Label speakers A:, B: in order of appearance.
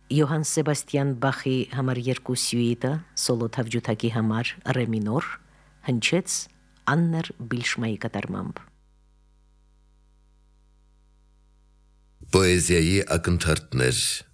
A: Յոհան Սեբաստիան Բախի համար 2 սյուիտը սոլո թավջութակի համար ռե մինոր հնչեց Աններ Բիլշմայի կատարմամբ։
B: Պոեզիայի ակնթարթներ